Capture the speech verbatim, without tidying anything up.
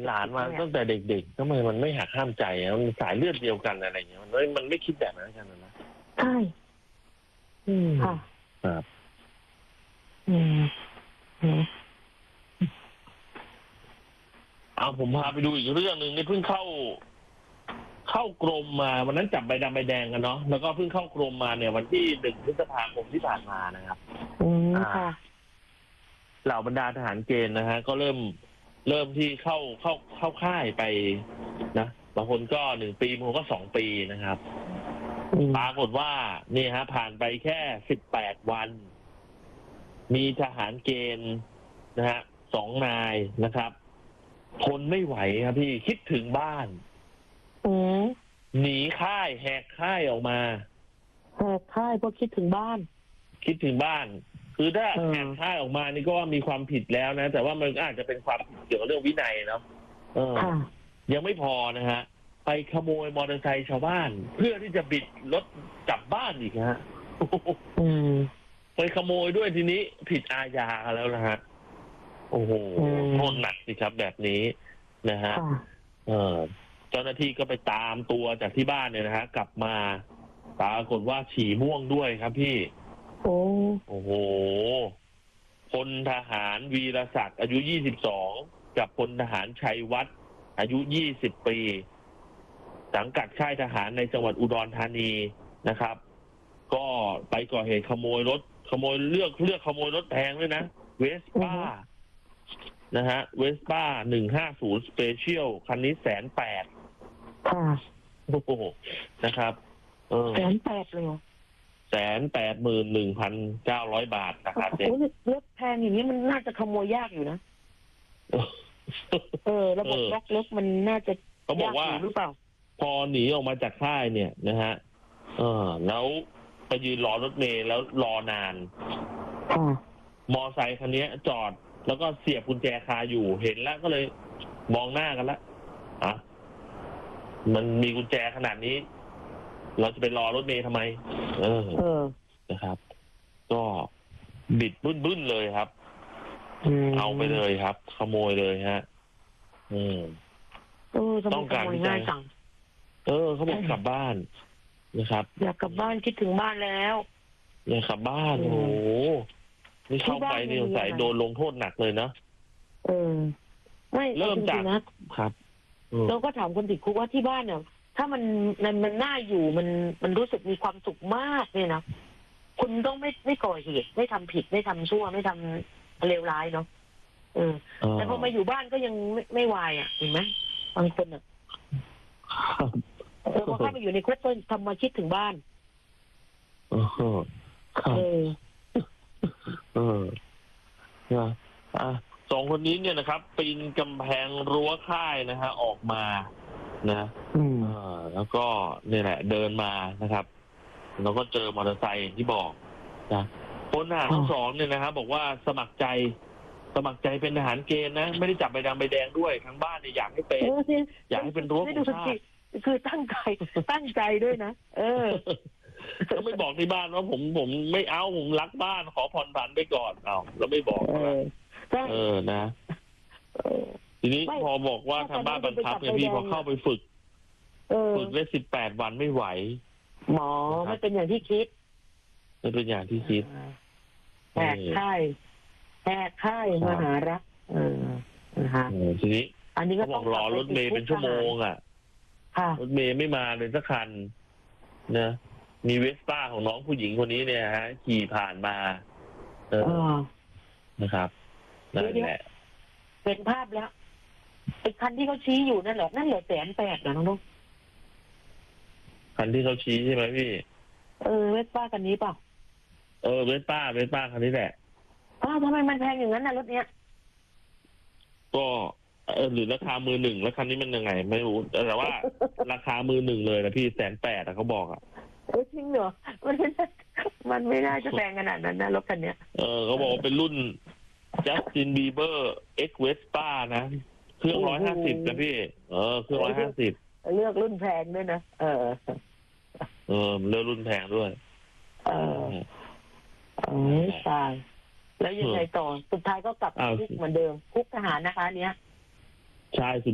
หลานมาตั้งแต่เด็กๆทำไมมันไม่หักห้ามใจมันสายเลือดเดียวกันอะไรอย่างเงี้ยมันไม่มันไม่คิดแบบนั้นกันนะใช่อืมค่ะครับอืมอืมเอาผมพาไปดูอีกเรื่องหนึ่งนี่เพิ่งเข้า เข้ากรมมาวันนั้นจับใบดำใบแดงกันเนาะแล้วก็เพิ่งเข้ากรมมาเนี่ย วันที่หนึ่งพฤษภาคมที่ผ่านมานะครับอืมอ่าค่ะเหล่าบรรดาทหารเกณฑ์นะฮะก็เริ่มเริ่มที่เข้าเข้าเข้าค่ายไปนะบางคนก็หนึ่งปีบางคนก็สองปีนะครับอืมปรากฏว่านี่ฮะ ผ่านไปแค่สิบแปดวัน มีทหารเกณฑ์นะฮะสองนายนะครับทนไม่ไหวครับพี่คิดถึงบ้านอืมหนีค่ายแหกค่ายออกมาแหกค่ายเพราะคิดถึงบ้านคิดถึงบ้าน คือถ้าเออแหกค่ายออกมานี่ก็ว่ามีความผิดแล้วนะ แต่ว่ามันอาจจะเป็นความผิดเกี่ยวกับเรื่องวินัยเนาะเออค่ะยังไม่พอนะฮะ ไปขโมยมอเตอร์ไซค์ชาวบ้าน เพื่อที่จะบิดรถกลับบ้านอีกฮะอืมไปขโมยด้วยทีนี้ผิดอาญาแล้วนะฮะ โอ้โหอืมโทษหนักสิครับแบบนี้นะฮะค่ะเออเจ้าหน้าที่ก็ไปตามตัวจากที่บ้านเนี่ยนะฮะ กลับมาปรากฏว่าฉี่ม่วงด้วยครับพี่โอ้โอ้โหพลทหารวีรศักดิ์อายุยี่สิบสองกับพลทหารชัยวัฒน์อายุยี่สิบปี สังกัดค่ายทหารในจังหวัดอุดรธานีนะครับ ก็ไปก่อเหตุขโมยรถ ขโมยเลือกเลือกขโมยรถแพงด้วยนะเวสป้านะฮะเวสป้าหนึ่งห้าศูนย์สเปเชียลคันนี้แสนแปดค่ะโอ้โหนะครับ เออแสนแปดเลยเหรอแสนแปดหมื่นหนึ่งพันเก้าร้อยบาทนะครับเด็กโอ้รถแพงอย่างนี้มันน่าจะขโมยยากอยู่นะ เออ ระบบล็อกรถมันน่าจะเขาบอกว่ายหรือเปล่าพอหนีออกมาจากค่ายเนี่ยนะฮะ เออ แล้วไปยืนรอรถเมล์แล้วรอนานค่ะมอไซค์คันนี้จอด แล้วก็เสียบกุญแจคาอยู่เห็นแล้วก็เลยมองหน้ากันละอ่ะมันมีกุญแจขนาดนี้ เราจะไปรอรถเมล์ทำไม เออเออนะครับ ก็บิดบึ้นๆเลยครับมเอาไปเลยครับ ขโมยเลยฮะ อืมเออทำไมต้องขการโมยที่จะง่ายจังเออเขาบอกกลับบ้านนะครับอยากกลับบ้านคิดถึงบ้านแล้วอยากกลับบ้านอืมโอ้โหนี่เข้าไปนี่ที่บ้านสงสัยมีอะไรโดนลงโทษหนักเลยเนาะเออ ไม่เริ่มอจจากงๆนะครับอืมเราก็ถามคนติดคุกว่าที่บ้านเนี่ย ถ้ามันมันมันน่าอยู่มันมันรู้สึกมีความสุขมากเนี่ยนะคุณต้องไม่ไม่ก่อเหตุไม่ทำผิดไม่ทำชั่วไม่ทำเลวร้ายเนาะเออ แต่พอมาอยู่บ้านก็ยังไม่ไม่วายอ่ะเห็นไหมบางคนอ่ะครับเออพอเข้าไปอยู่ในคุกก็ทำมาคิดถึงบ้านเออครับเออเออนะอ่ะสองคนนี้เนี่ยนะครับ ปีนกำแพงรั้วค่ายนะฮะออกมานะอืมเออแล้วก็เนี่ยแหละ เดินมานะครับแล้วก็เจอมอเตอร์ไซค์อย่างที่บอกนะพลทหารทั้งสองเนี่ยนะครับบอกว่าสมัครใจ สมัครใจเป็นทหารเกณฑ์นะไม่ได้จับใบดำใบแดงด้วยทั้งบ้านเนี่ยอยากให้เป็นเออสิอยากให้เป็นรั้วไม่ขดูองชาสิติคือตั้งใจตั้งใจด้วยนะเออก็ไม่บอกที่บ้านว่าผมผมไม่เอาผมรักบ้านขอผ่อนผันไปก่อนเอาแล้วไม่บอกเออใช่เออนะเออทีนี้ไม่พอบอกว่าถ้าทางบ้านตบัอนงนั้นคับไปเนี่ยจับพี่ใบแดงพอเข้าไปฝึกเออฝึกได้สิบแปดวันไม่ไหวหมอไม่เป็นอย่างที่คิดไม่เป็นอย่างที่คิดแหกค่ายแหกค่ายมหารักเออนะฮะเออทีนี้อันนี้ก็เขาบต้ออก งรอรถเมล์เป็นชั่วโมงอ่ะค่ะรถเมล์ไม่มาเลยสักคันนะมีเวสป้าของน้องผู้หญิงคนนี้เนี่ยฮะ ขี่ผ่านมา เออเออนะครับนั่นเดี๋ยวแหละเป็นภาพแล้วไอ้คันที่เขาชี้อยู่นั่นแหละนั่นแหละแสนแปดนะน้องนุ๊กคันที่เขาชี้ใช่ไหมพี่เออเวสป้าคันนี้เปล่าเออเวสป้าเวสป้าคันนี้แหละอ้าวทำไมมันแพงอย่างนั้นนะรถเนี้ยก็เออหรือราคามือหนึ่งแล้วคันนี้มันยังไง ไม่รู้แต่ว่า ราคามือหนึ่งเลยนะพี่แสนแปดอะเขาบอกอะเออจริงเหรอมันไม่น่ามันไม่น่าจะแพงขนาดนั้นนะรถคันเนี้ยเออเขาบอกว่าเป็นรุ่น Justin Bieber X Vespa นะ เครื่องร้อยห้าสิบนะพี่ เออ เครื่องร้อยห้าสิบเลือกรุ่นแพงด้วยนะเออเออเลือกรุ่นแพงด้วยเออเออตายแล้วยังไงต่อสุดท้ายก็กลับคุกเหมือนเดิมคุกทหารนะคะเนี้ยใช่